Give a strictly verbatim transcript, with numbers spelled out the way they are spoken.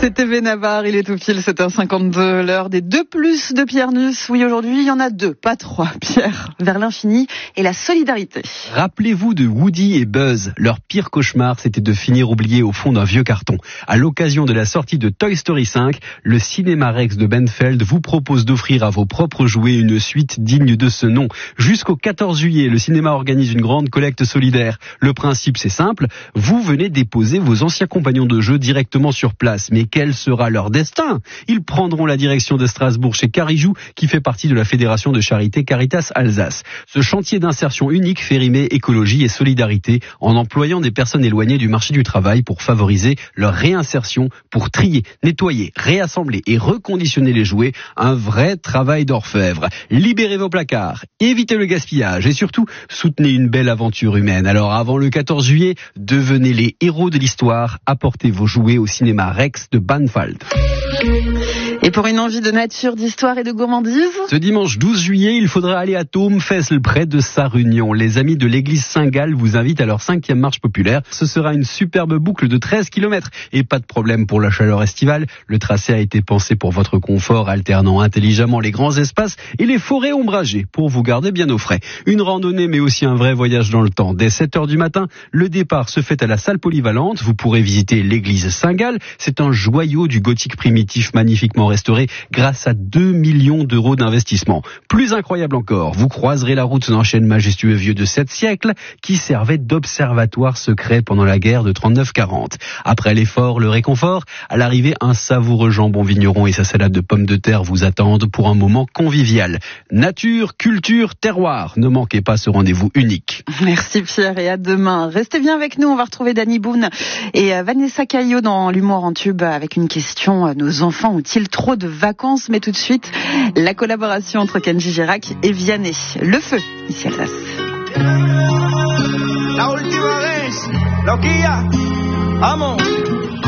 C'était Benabar, il est tout pile, sept heures cinquante-deux, l'heure des deux plus de Pierre Nuss. Oui, aujourd'hui, il y en a deux, pas trois, Pierre, vers l'infini et la solidarité. Rappelez-vous de Woody et Buzz. Leur pire cauchemar, c'était de finir oublié au fond d'un vieux carton. À l'occasion de la sortie de Toy Story cinq, le Cinéma Rex de Benfeld vous propose d'offrir à vos propres jouets une suite digne de ce nom. Jusqu'au quatorze juillet, le cinéma organise une grande collecte solidaire. Le principe, c'est simple, vous venez déposer vos anciens compagnons de jeu directement sur place. Mais quel sera leur destin? Ils prendront la direction de Strasbourg chez Carijou, qui fait partie de la fédération de charité Caritas Alsace. Ce chantier d'insertion unique fait rimer écologie et solidarité en employant des personnes éloignées du marché du travail pour favoriser leur réinsertion, pour trier, nettoyer, réassembler et reconditionner les jouets. Un vrai travail d'orfèvre. Libérez vos placards, évitez le gaspillage et surtout soutenez une belle aventure humaine. Alors avant le quatorze juillet, devenez les héros de l'histoire. Apportez vos jouets au cinéma Rex de Benfeld. Et pour une envie de nature, d'histoire et de gourmandise, ce dimanche douze juillet, il faudra aller à Thôme-Fessel, près de Sarre-Union. Les amis de l'église Saint-Gall vous invitent à leur cinquième marche populaire. Ce sera une superbe boucle de treize kilomètres. Et pas de problème pour la chaleur estivale. Le tracé a été pensé pour votre confort, alternant intelligemment les grands espaces et les forêts ombragées pour vous garder bien au frais. Une randonnée, mais aussi un vrai voyage dans le temps. Dès sept heures du matin, le départ se fait à la salle polyvalente. Vous pourrez visiter l'église Saint-Gall. C'est un joyau du gothique primitif magnifiquement restauré grâce à deux millions d'euros d'investissement. Plus incroyable encore, vous croiserez la route d'un chêne majestueux vieux de sept siècles qui servait d'observatoire secret pendant la guerre de trente-neuf quarante. Après l'effort, le réconfort, à l'arrivée, un savoureux jambon vigneron et sa salade de pommes de terre vous attendent pour un moment convivial. Nature, culture, terroir, ne manquez pas ce rendez-vous unique. Merci Pierre et à demain. Restez bien avec nous, on va retrouver Danny Boone et Vanessa Caillot dans l'humour en tube avec une question: nos enfants ont-ils trop de vacances? Mais tout de suite, la collaboration entre Kenji Girac et Vianney. Le feu, ici Alsace. La última vez, loquilla, vamos.